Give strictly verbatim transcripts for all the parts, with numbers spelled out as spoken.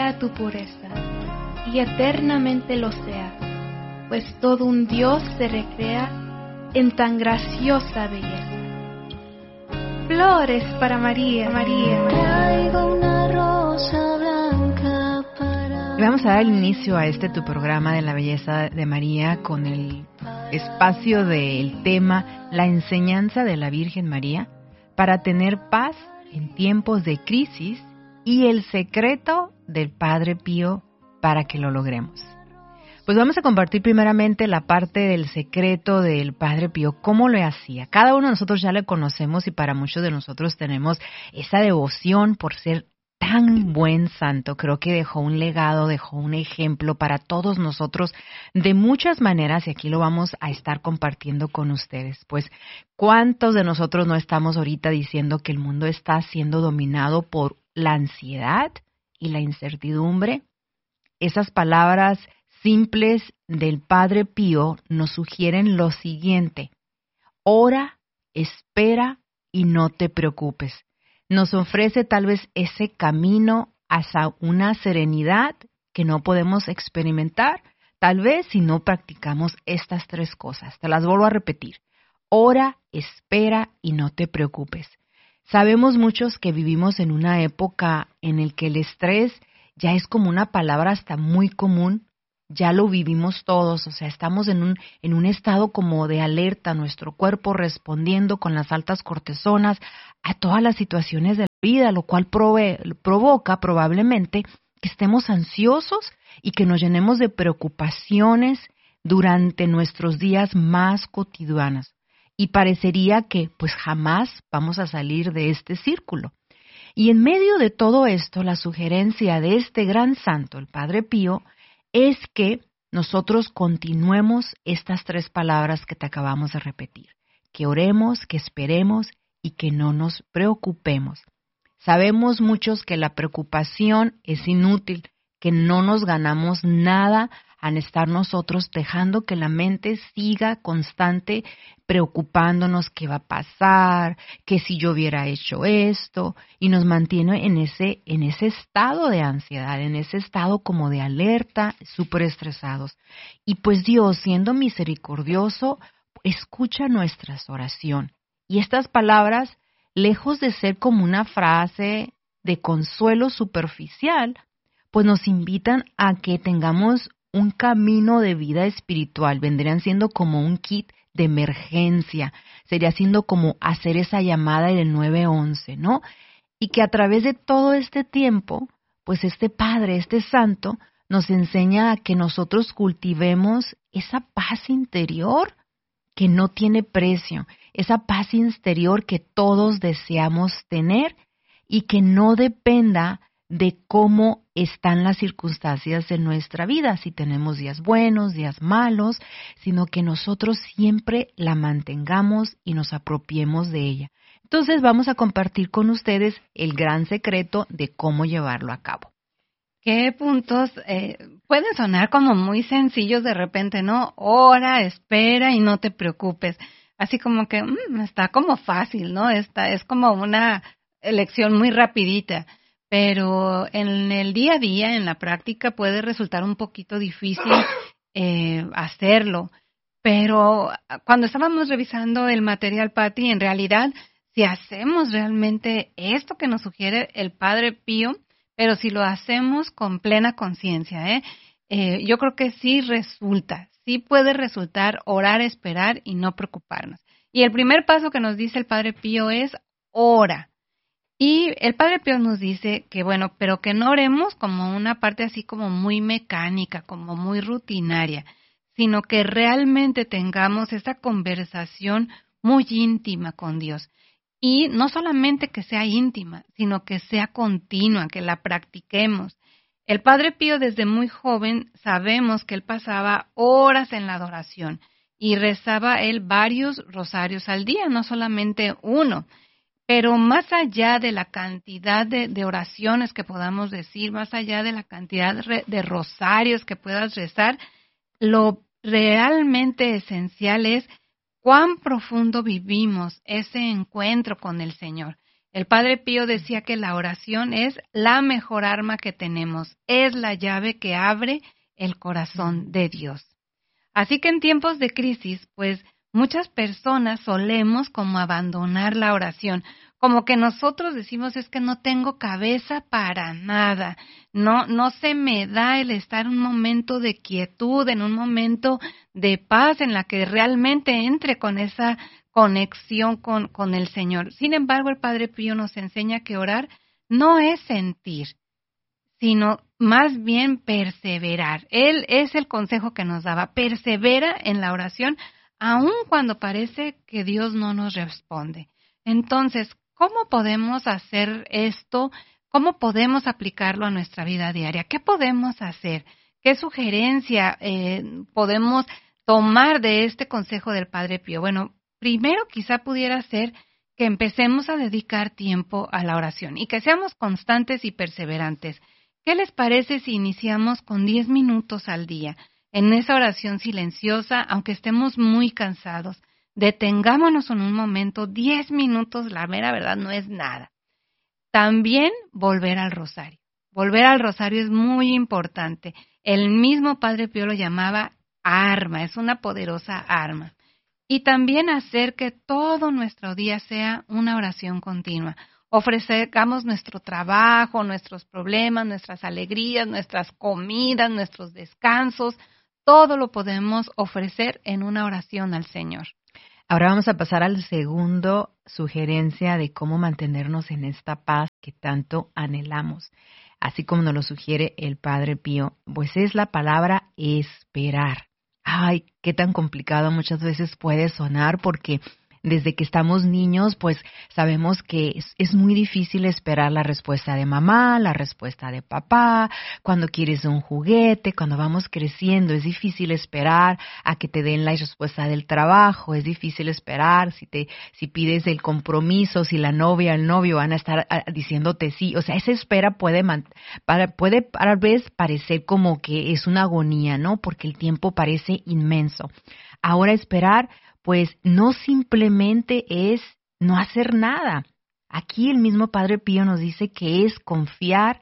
sea tu pureza, y eternamente lo sea, pues todo un Dios se recrea en tan graciosa belleza. Flores para María, María. Traigo una rosa blanca para... Y vamos a dar inicio a este tu programa de la belleza de María con el espacio del tema La enseñanza de la Virgen María para tener paz en tiempos de crisis y el secreto del Padre Pío para que lo logremos. Pues vamos a compartir primeramente la parte del secreto del Padre Pío, cómo lo hacía. Cada uno de nosotros ya le conocemos y para muchos de nosotros tenemos esa devoción por ser tan buen santo. Creo que dejó un legado, dejó un ejemplo para todos nosotros de muchas maneras y aquí lo vamos a estar compartiendo con ustedes. Pues, ¿cuántos de nosotros no estamos ahorita diciendo que el mundo está siendo dominado por la ansiedad y la incertidumbre? Esas palabras simples del Padre Pío nos sugieren lo siguiente: ora, espera y no te preocupes. Nos ofrece tal vez ese camino hacia una serenidad que no podemos experimentar, tal vez si no practicamos estas tres cosas. Te las vuelvo a repetir: ora, espera y no te preocupes. Sabemos muchos que vivimos en una época en la que el estrés ya es como una palabra hasta muy común. Ya lo vivimos todos, o sea, estamos en un, en un estado como de alerta, nuestro cuerpo respondiendo con las altas cortisonas a todas las situaciones de la vida, lo cual prove, provoca probablemente que estemos ansiosos y que nos llenemos de preocupaciones durante nuestros días más cotidianos. Y parecería que pues jamás vamos a salir de este círculo. Y en medio de todo esto, la sugerencia de este gran santo, el Padre Pío, es que nosotros continuemos estas tres palabras que te acabamos de repetir, que oremos, que esperemos y que no nos preocupemos. Sabemos muchos que la preocupación es inútil, que no nos ganamos nada al estar nosotros dejando que la mente siga constante preocupándonos qué va a pasar, que si yo hubiera hecho esto, y nos mantiene en ese, en ese estado de ansiedad, en ese estado como de alerta, súper estresados. Y pues Dios, siendo misericordioso, escucha nuestras oraciones. Y estas palabras, lejos de ser como una frase de consuelo superficial, pues nos invitan a que tengamos un camino de vida espiritual. Vendrían siendo como un kit de emergencia, sería siendo como hacer esa llamada del nueve once, ¿no? Y que a través de todo este tiempo, pues este Padre, este Santo, nos enseña a que nosotros cultivemos esa paz interior que no tiene precio, esa paz interior que todos deseamos tener y que no dependa de cómo están las circunstancias de nuestra vida, si tenemos días buenos, días malos, sino que nosotros siempre la mantengamos y nos apropiemos de ella. Entonces vamos a compartir con ustedes el gran secreto de cómo llevarlo a cabo. ¿Qué puntos eh, pueden sonar como muy sencillos de repente, ¿no? Ora, espera y no te preocupes. Así como que mmm, está como fácil, ¿no? Está, es como una elección muy rapidita. Pero en el día a día, en la práctica, puede resultar un poquito difícil eh, hacerlo. Pero cuando estábamos revisando el material, Pati, en realidad, si hacemos realmente esto que nos sugiere el Padre Pío, pero si lo hacemos con plena conciencia, ¿eh? Eh, yo creo que sí resulta, sí puede resultar orar, esperar y no preocuparnos. Y el primer paso que nos dice el Padre Pío es ora. Y el Padre Pío nos dice que, bueno, pero que no oremos como una parte así como muy mecánica, como muy rutinaria, sino que realmente tengamos esa conversación muy íntima con Dios. Y no solamente que sea íntima, sino que sea continua, que la practiquemos. El Padre Pío desde muy joven sabemos que él pasaba horas en la adoración y rezaba él varios rosarios al día, no solamente uno. Pero más allá de la cantidad de, de oraciones que podamos decir, más allá de la cantidad de, de rosarios que puedas rezar, lo realmente esencial es cuán profundo vivimos ese encuentro con el Señor. El Padre Pío decía que la oración es la mejor arma que tenemos, es la llave que abre el corazón de Dios. Así que en tiempos de crisis, pues muchas personas solemos como abandonar la oración, como que nosotros decimos es que no tengo cabeza para nada, no, no se me da el estar en un momento de quietud, en un momento de paz en la que realmente entre con esa conexión con, con el Señor. Sin embargo, el Padre Pío nos enseña que orar no es sentir, sino más bien perseverar. Él es el consejo que nos daba, persevera en la oración, aun cuando parece que Dios no nos responde. Entonces, ¿cómo podemos hacer esto? ¿Cómo podemos aplicarlo a nuestra vida diaria? ¿Qué podemos hacer? ¿Qué sugerencia eh, podemos tomar de este consejo del Padre Pío? Bueno, primero quizá pudiera ser que empecemos a dedicar tiempo a la oración y que seamos constantes y perseverantes. ¿Qué les parece si iniciamos con diez minutos al día en esa oración silenciosa, aunque estemos muy cansados? Detengámonos en un momento, diez minutos, la mera verdad no es nada. También volver al rosario. Volver al rosario es muy importante. El mismo Padre Pío lo llamaba arma, es una poderosa arma. Y también hacer que todo nuestro día sea una oración continua. Ofrezcamos nuestro trabajo, nuestros problemas, nuestras alegrías, nuestras comidas, nuestros descansos. Todo lo podemos ofrecer en una oración al Señor. Ahora vamos a pasar al segundo sugerencia de cómo mantenernos en esta paz que tanto anhelamos. Así como nos lo sugiere el Padre Pío, pues es la palabra esperar. Ay, qué tan complicado muchas veces puede sonar porque desde que estamos niños, pues sabemos que es, es muy difícil esperar la respuesta de mamá, la respuesta de papá, cuando quieres un juguete, cuando vamos creciendo, es difícil esperar a que te den la respuesta del trabajo, es difícil esperar si te si pides el compromiso, si la novia o el novio van a estar a, diciéndote sí, o sea, esa espera puede man, para, puede a veces parecer como que es una agonía, ¿no? Porque el tiempo parece inmenso. Ahora esperar pues no simplemente es no hacer nada. Aquí el mismo Padre Pío nos dice que es confiar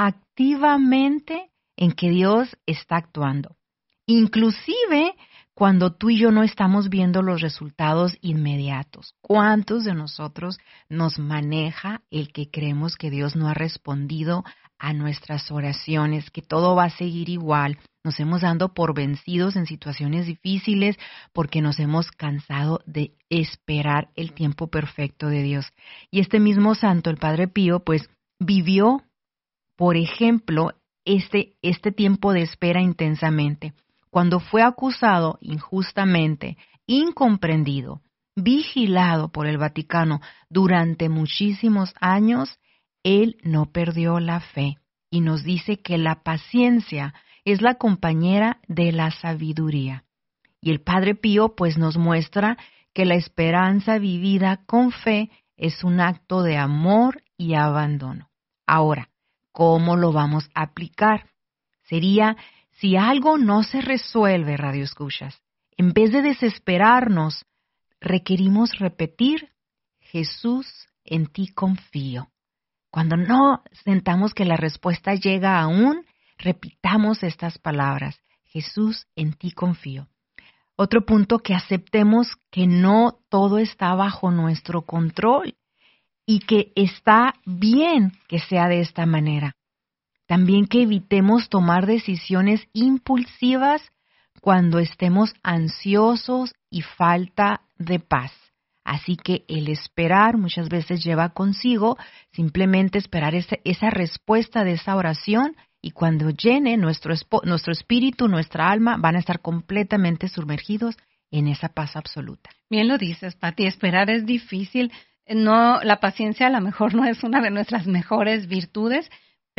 activamente en que Dios está actuando. Inclusive cuando tú y yo no estamos viendo los resultados inmediatos. ¿Cuántos de nosotros nos maneja el que creemos que Dios no ha respondido a nuestras oraciones, que todo va a seguir igual? Nos hemos dado por vencidos en situaciones difíciles porque nos hemos cansado de esperar el tiempo perfecto de Dios. Y este mismo santo, el Padre Pío, pues vivió, por ejemplo, este, este tiempo de espera intensamente. Cuando fue acusado injustamente, incomprendido, vigilado por el Vaticano durante muchísimos años, él no perdió la fe y nos dice que la paciencia es la compañera de la sabiduría. Y el Padre Pío pues nos muestra que la esperanza vivida con fe es un acto de amor y abandono. Ahora, ¿cómo lo vamos a aplicar? Sería, si algo no se resuelve, Radio Escuchas, en vez de desesperarnos, requerimos repetir, Jesús, en ti confío. Cuando no sentamos que la respuesta llega aún, repitamos estas palabras, Jesús, en ti confío. Otro punto, que aceptemos que no todo está bajo nuestro control y que está bien que sea de esta manera. También que evitemos tomar decisiones impulsivas cuando estemos ansiosos y falta de paz. Así que el esperar muchas veces lleva consigo simplemente esperar esa, esa respuesta de esa oración, y cuando llene nuestro, nuestro espíritu, nuestra alma, van a estar completamente sumergidos en esa paz absoluta. Bien lo dices, Pati, esperar es difícil. No, la paciencia a lo mejor no es una de nuestras mejores virtudes,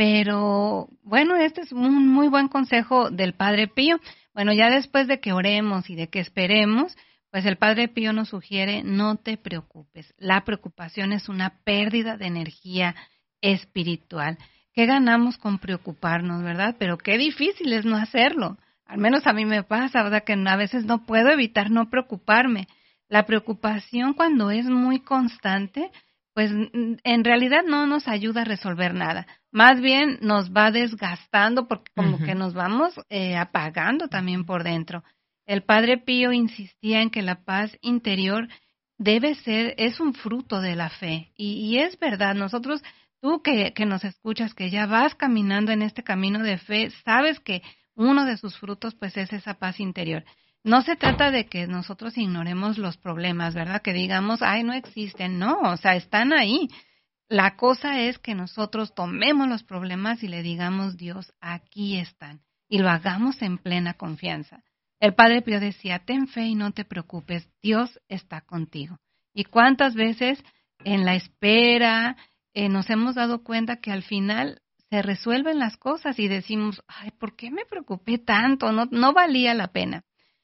pero bueno, este es un muy buen consejo del Padre Pío. Bueno, ya después de que oremos y de que esperemos, pues el Padre Pío nos sugiere, no te preocupes. La preocupación es una pérdida de energía espiritual. ¿Qué ganamos con preocuparnos, verdad? Pero qué difícil es no hacerlo. Al menos a mí me pasa, ¿verdad? Que a veces no puedo evitar no preocuparme. La preocupación, cuando es muy constante, pues en realidad no nos ayuda a resolver nada. Más bien nos va desgastando porque como uh-huh. que nos vamos eh, apagando también por dentro. El Padre Pío insistía en que la paz interior debe ser, es un fruto de la fe. Y, y es verdad, nosotros, tú que, que nos escuchas, que ya vas caminando en este camino de fe, sabes que uno de sus frutos pues es esa paz interior. No se trata de que nosotros ignoremos los problemas, ¿verdad? Que digamos, ay, no existen. No, o sea, están ahí. La cosa es que nosotros tomemos los problemas y le digamos, Dios, aquí están. Y lo hagamos en plena confianza. El Padre Pío decía, ten fe y no te preocupes, Dios está contigo. Y cuántas veces en la espera eh, nos hemos dado cuenta que al final se resuelven las cosas y decimos, ay, ¿por qué me preocupé tanto? No, no valía la pena.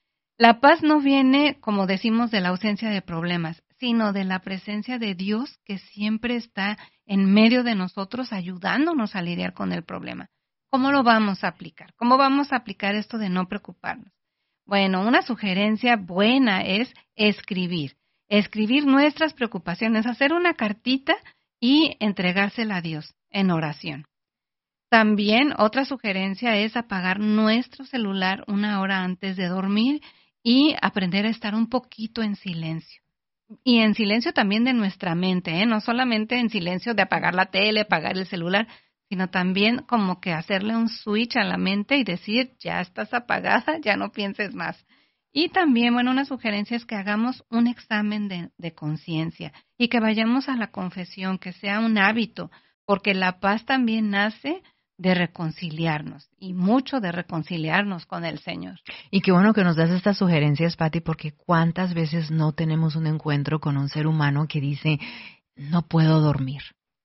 La paz no viene, como decimos, de la ausencia de problemas, sino de la presencia de Dios que siempre está en medio de nosotros ayudándonos a lidiar con el problema. ¿Cómo lo vamos a aplicar? ¿Cómo vamos a aplicar esto de no preocuparnos? Bueno, una sugerencia buena es escribir. Escribir nuestras preocupaciones, hacer una cartita y entregársela a Dios en oración. También otra sugerencia es apagar nuestro celular una hora antes de dormir y aprender a estar un poquito en silencio. Y en silencio también de nuestra mente, ¿eh? No solamente en silencio de apagar la tele, apagar el celular, sino también como que hacerle un switch a la mente y decir, ya estás apagada, ya no pienses más. Y también, bueno, una sugerencia es que hagamos un examen de, de conciencia y que vayamos a la confesión, que sea un hábito, porque la paz también nace de reconciliarnos y mucho de reconciliarnos con el Señor. Y qué bueno que nos das estas sugerencias, Pati, porque cuántas veces no tenemos un encuentro con un ser humano que dice, no puedo dormir.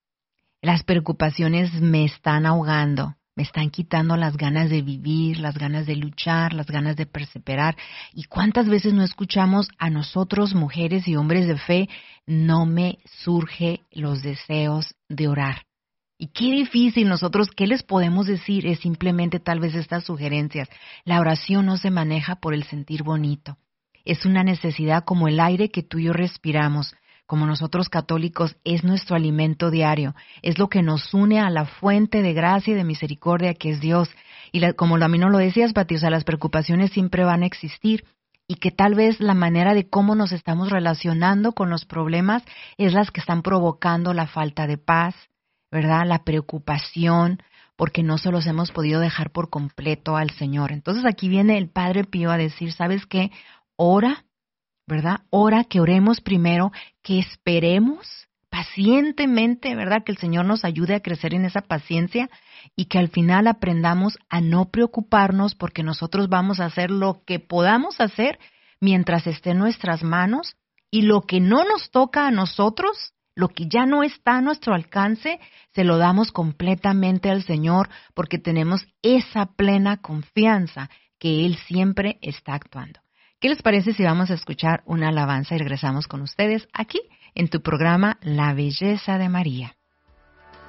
Las preocupaciones me están ahogando, me están quitando las ganas de vivir, las ganas de luchar, las ganas de perseverar. ¿Y cuántas veces no escuchamos a nosotros, mujeres y hombres de fe, no me surge los deseos de orar? Y qué difícil nosotros, ¿qué les podemos decir? Es simplemente tal vez estas sugerencias. La oración no se maneja por el sentir bonito. Es una necesidad como el aire que tú y yo respiramos. Como nosotros católicos, es nuestro alimento diario. Es lo que nos une a la fuente de gracia y de misericordia que es Dios. Y la, como a mí no lo decías, Pati, o sea, las preocupaciones siempre van a existir. Y que tal vez la manera de cómo nos estamos relacionando con los problemas es las que están provocando la falta de paz, ¿verdad? La preocupación, porque no se los hemos podido dejar por completo al Señor. Entonces aquí viene el Padre Pío a decir, ¿sabes qué? Ora, ¿verdad? Ora, que oremos primero, que esperemos pacientemente, ¿verdad? Que el Señor nos ayude a crecer en esa paciencia y que al final aprendamos a no preocuparnos porque nosotros vamos a hacer lo que podamos hacer mientras esté en nuestras manos y lo que no nos toca a nosotros, lo que ya no está a nuestro alcance, se lo damos completamente al Señor porque tenemos esa plena confianza que Él siempre está actuando. ¿Qué les parece si vamos a escuchar una alabanza y regresamos con ustedes aquí en tu programa La Belleza de María?